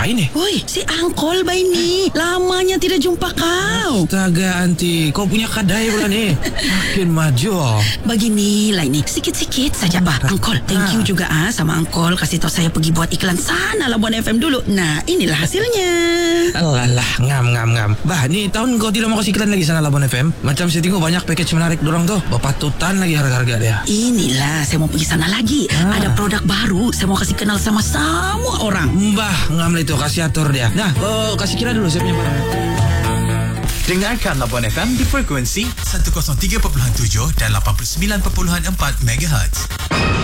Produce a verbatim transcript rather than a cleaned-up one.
ngapain eh? Woi, si Angkol ba ini? Lamanya tidak jumpa kau. Astaga, Anti. Kau punya kadai pula ni. Makin maju. Oh. Beginilah ini. Sikit-sikit saja, bah. Angkol, thank you juga ah sama Angkol. Kasih tahu saya pergi buat iklan sana Labuan F M dulu. Nah, inilah hasilnya. Alah, ngam, ngam, ngam. Bah, ni tahun kau tidak mau kasih iklan lagi sana Labuan F M? Macam saya tengok banyak package menarik dorang tuh. Bapatutan lagi harga-harga dia. Inilah, saya mau pergi sana lagi. Ah. Ada produk baru. Saya mau kasih kenal sama semua orang. Mbah, ngam lah itu. Kasih atur dia. Nah, oh, kasih kira dulu saya punya barang. Dengarkan Labuan F M di frekuensi seratus tiga perpuluhan tujuh dan lapan puluh sembilan perpuluhan empat megahertz.